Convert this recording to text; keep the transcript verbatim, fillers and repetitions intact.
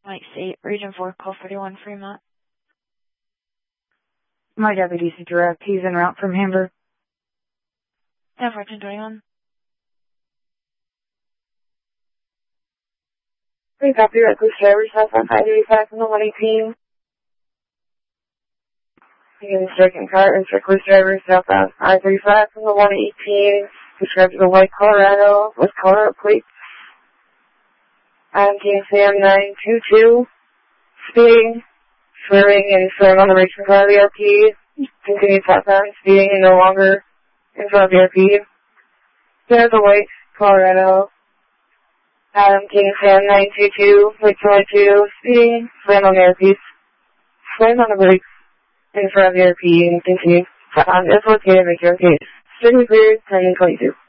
Mike State, Region four, call forty-one, Fremont. My deputy's direct. He's en route from Hamburg. ten fourteen twenty-one. Please copy reckless driver southbound five thirty-five from the one eighteen. Again, second car is reckless driver southbound five thirty-five from the one eighteen. Described to the white Colorado with Colorado plates. I'm King Sam nine two two. Speeding, swerving, and slowing on the brakes in front of the R P. Continue southbound, speeding and no longer in front of the R P. There's the white Colorado. Adam King Sam nine two two, wait twenty-two, speeding, slam on the R P. Slam on the brakes in front of the R P and continue southbound. It's located, make your case. Strictly cleared, ten twenty-two.